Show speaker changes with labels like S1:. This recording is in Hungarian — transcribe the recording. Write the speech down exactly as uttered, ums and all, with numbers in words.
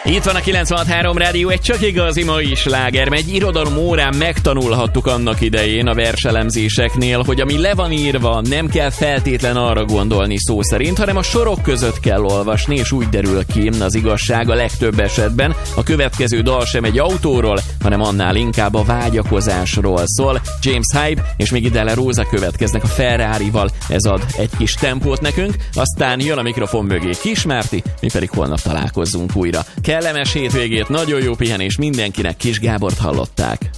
S1: Itt van a kilencvenhat három Rádió, egy csak igazi mai sláger. Egy irodalom órán megtanulhattuk annak idején a verselemzéseknél, hogy ami le van írva, nem kell feltétlen arra gondolni szó szerint, hanem a sorok között kell olvasni, és úgy derül ki az igazság a legtöbb esetben. A következő dal sem egy autóról, hanem annál inkább a vágyakozásról szól. James Hype és Miggy Della Rosa következnek a Ferrarival, ez ad egy kis tempót nekünk, aztán jön a mikrofon mögé Kis Márti, mi pedig holnap találkozzunk újra. Kellemes hétvégét, nagyon jó pihenés mindenkinek, Kis Gábort hallották.